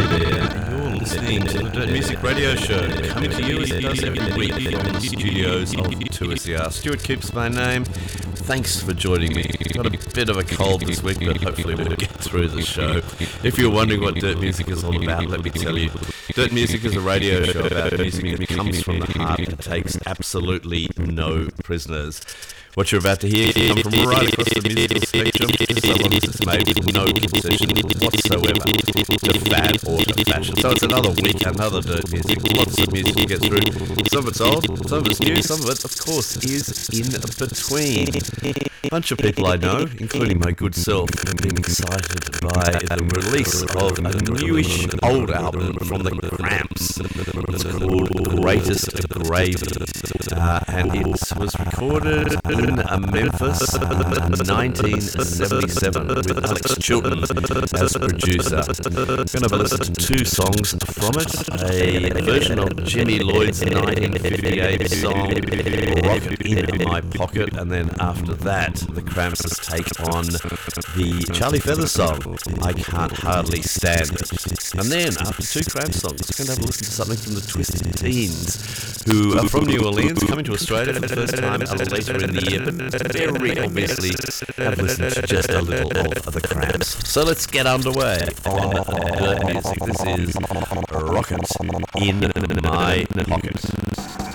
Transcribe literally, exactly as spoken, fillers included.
You're listening to the Dirt Music Radio Show, coming to you as it does every week from the studios of two S E R. Stuart Keeps my name. Thanks for joining me. Got a bit of a cold this week, but hopefully we'll get through the show. If you're wondering what Dirt Music is all about, let me tell you. Dirt Music is a radio show about music that comes from the heart and takes absolutely no prisoners. What you're about to hear comes from right across the musical spectrum, so long as it's made with no concession whatsoever to fad or to fashion. So it's another week, another Dirt Music, lots of music to get through. Some of it's old, some of it's new, some of it, of course, is in between. A bunch of people I know, including my good self, have been excited by the release of a newish old album from the Cramps. It's called Greatest Gravy, uh, and it was recorded in Memphis in nineteen seventy-seven with Alex Chilton as producer. We're going to have a listen to two songs from it, a version of Jimmy Lloyd's nineteen fifty-eight song Rocket in My Pocket, and then after that the Cramps' take on the Charlie Feathers song I Can't Hardly Stand It. And then after two Cramps songs we're going to have a listen to something from the Twisted Teens, who are from New Orleans, coming to Australia for the first time later in the year, but very obviously have listened to just a little of the Cramps. So let's get underway on Dirt Music. This is Rocket in My Pocket.